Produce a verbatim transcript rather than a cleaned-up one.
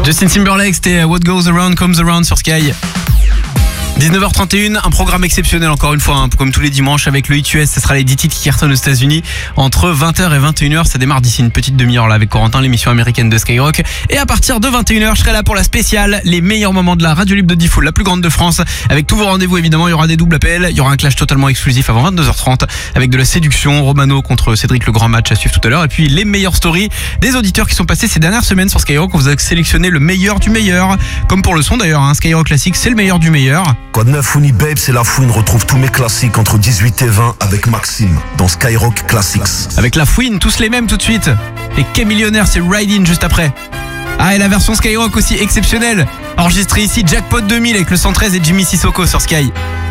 Justin Timberlake, c'était What Goes Around Comes Around sur Sky. dix-neuf heures trente et un, un programme exceptionnel encore une fois, hein, comme tous les dimanches avec le Hit U S. Ce sera les dix titres qui cartonnent aux États-Unis entre vingt heures et vingt et une heures. Ça démarre d'ici une petite demi-heure là avec Corentin, l'émission américaine de Skyrock. Et à partir de vingt et une heures, je serai là pour la spéciale, les meilleurs moments de la radio libre de Diffoul, la plus grande de France. Avec tous vos rendez-vous évidemment, il y aura des doubles appels, il y aura un clash totalement exclusif avant vingt-deux heures trente avec de la séduction, Romano contre Cédric, le grand match à suivre tout à l'heure. Et puis les meilleures stories des auditeurs qui sont passés ces dernières semaines sur Skyrock. On vous a sélectionné le meilleur du meilleur, comme pour le son d'ailleurs, hein. Skyrock classique, c'est le meilleur du meilleur. Code neuf Unibabe, c'est la fouine. Retrouve tous mes classiques entre dix-huit et vingt avec Maxime dans Skyrock Classics. Avec la fouine, tous les mêmes tout de suite. Et Qu'est millionnaire, c'est Ride In juste après. Ah, et la version Skyrock aussi exceptionnelle. Enregistrée ici, Jackpot deux mille avec le cent treize et Jimmy Sissoko sur Sky.